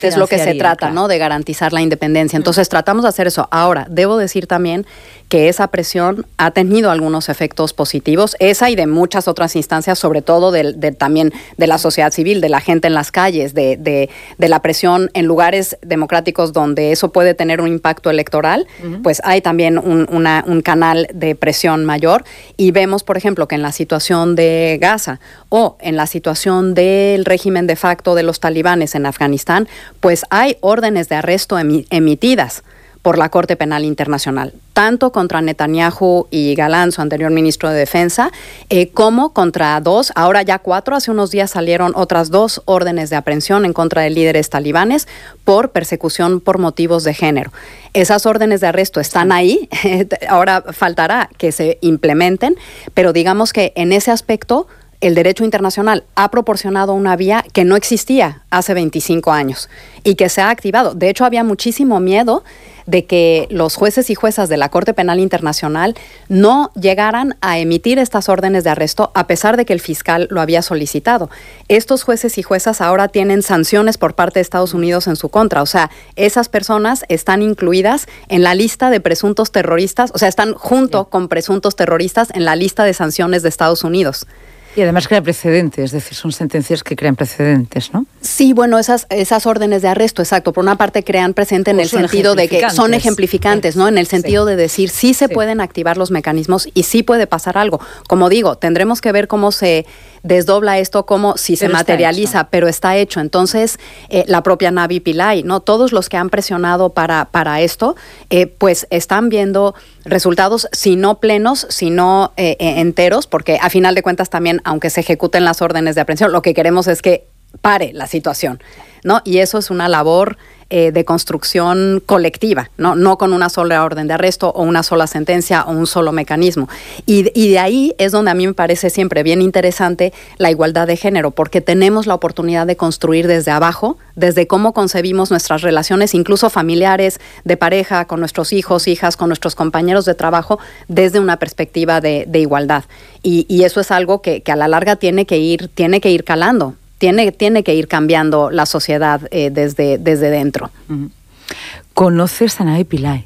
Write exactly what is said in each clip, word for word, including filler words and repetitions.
es lo que se trata, claro, ¿no? De garantizar la independencia. Entonces tratamos de hacer eso. Ahora, debo decir también que esa presión ha tenido algunos efectos positivos, esa y de muchas otras instancias, sobre todo de, de, también de la sociedad civil, de la gente en las calles, de, de, de la presión en lugares democráticos donde eso puede tener un impacto electoral, uh-huh. Pues hay también un, una, un canal de presión mayor y vemos, por ejemplo, que en la situación de Gaza o en la situación del régimen de facto de los talibanes en Afganistán, pues hay órdenes de arresto emi- emitidas por la Corte Penal Internacional, tanto contra Netanyahu y Galán, su anterior ministro de Defensa, eh, como contra dos, ahora ya cuatro, hace unos días salieron otras dos órdenes de aprehensión en contra de líderes talibanes por persecución por motivos de género. Esas órdenes de arresto están ahí, ahora faltará que se implementen, pero digamos que en ese aspecto el derecho internacional ha proporcionado una vía que no existía hace veinticinco años y que se ha activado. De hecho, había muchísimo miedo de que los jueces y juezas de la Corte Penal Internacional no llegaran a emitir estas órdenes de arresto a pesar de que el fiscal lo había solicitado. Estos jueces y juezas ahora tienen sanciones por parte de Estados Unidos en su contra. O sea, esas personas están incluidas en la lista de presuntos terroristas, o sea, están junto con presuntos terroristas en la lista de sanciones de Estados Unidos. Y además crea precedentes, es decir, son sentencias que crean precedentes, ¿no? Sí, bueno, esas, esas órdenes de arresto, exacto, por una parte crean precedente en el sentido de que son ejemplificantes, ¿no? En el sentido sí. de decir sí se sí. pueden activar los mecanismos y sí puede pasar algo. Como digo, tendremos que ver cómo se desdobla esto, cómo si pero se materializa, está pero está hecho. Entonces, eh, la propia Navi Pillay, ¿no? Todos los que han presionado para, para esto, eh, pues están viendo resultados, si no plenos, si no eh, enteros, porque a final de cuentas también, aunque se ejecuten las órdenes de aprehensión, lo que queremos es que pare la situación, ¿no? Y eso es una labor eh, de construcción colectiva, ¿no? No con una sola orden de arresto o una sola sentencia o un solo mecanismo. Y, y de ahí es donde a mí me parece siempre bien interesante la igualdad de género, porque tenemos la oportunidad de construir desde abajo, desde cómo concebimos nuestras relaciones, incluso familiares, de pareja, con nuestros hijos, hijas, con nuestros compañeros de trabajo, desde una perspectiva de, de igualdad. Y, y eso es algo que, que a la larga tiene que ir, tiene que ir calando. Tiene, tiene que ir cambiando la sociedad eh, desde, desde dentro. Uh-huh. ¿Conoces a Navi Pillay?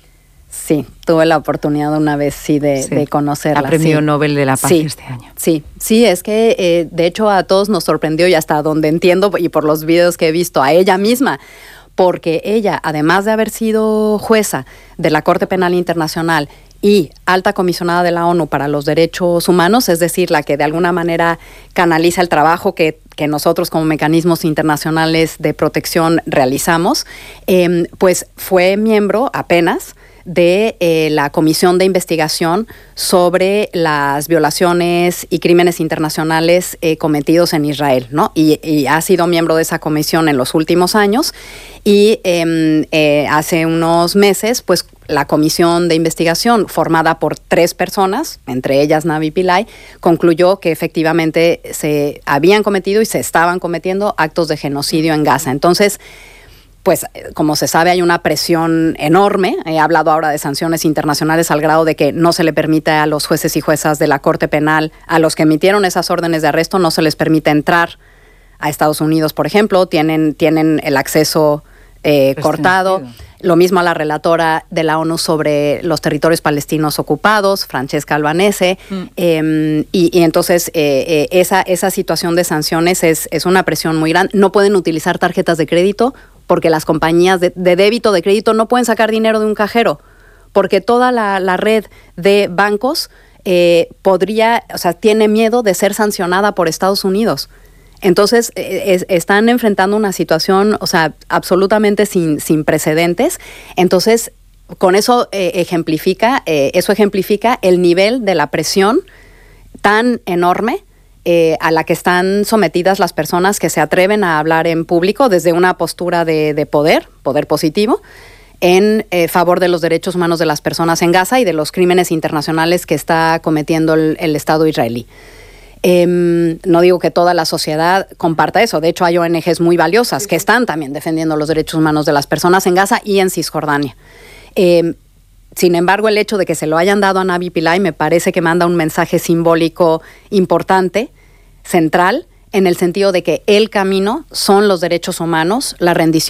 Sí, tuve la oportunidad una vez sí de, sí. de conocerla. A Premio sí. Nobel de la Paz sí. este año. Sí, sí, es que eh, de hecho a todos nos sorprendió y hasta donde entiendo y por los videos que he visto a ella misma, porque ella, además de haber sido jueza de la Corte Penal Internacional y alta comisionada de la ONU para los Derechos Humanos, es decir, la que de alguna manera canaliza el trabajo que, que nosotros como mecanismos internacionales de protección realizamos, eh, pues fue miembro apenas de eh, la Comisión de Investigación sobre las violaciones y crímenes internacionales eh, cometidos en Israel, ¿no? Y, y ha sido miembro de esa comisión en los últimos años y eh, eh, hace unos meses, pues la comisión de investigación formada por tres personas, entre ellas Navi Pillay, concluyó que efectivamente se habían cometido y se estaban cometiendo actos de genocidio en Gaza. Entonces, pues como se sabe hay una presión enorme, he hablado ahora de sanciones internacionales al grado de que no se le permite a los jueces y juezas de la Corte Penal, a los que emitieron esas órdenes de arresto, no se les permite entrar a Estados Unidos, por ejemplo, tienen, tienen el acceso eh, cortado. Lo mismo a la relatora de la ONU sobre los territorios palestinos ocupados, Francesca Albanese, mm. eh, y, y entonces eh, eh, esa, esa situación de sanciones es, es una presión muy grande. No pueden utilizar tarjetas de crédito porque las compañías de, de débito, de crédito, no pueden sacar dinero de un cajero, porque toda la, la red de bancos eh, podría, o sea, tiene miedo de ser sancionada por Estados Unidos. Entonces, es, están enfrentando una situación, o sea, absolutamente sin, sin precedentes. Entonces, con eso eh, ejemplifica, eh, eso ejemplifica el nivel de la presión tan enorme eh, a la que están sometidas las personas que se atreven a hablar en público desde una postura de, de poder, poder positivo, en eh, favor de los derechos humanos de las personas en Gaza y de los crímenes internacionales que está cometiendo el, el Estado israelí. Eh, no digo que toda la sociedad comparta eso, de hecho hay O N Ges muy valiosas que están también defendiendo los derechos humanos de las personas en Gaza y en Cisjordania. Eh, sin embargo, el hecho de que se lo hayan dado a Navi Pillay me parece que manda un mensaje simbólico importante, central, en el sentido de que el camino son los derechos humanos, la rendición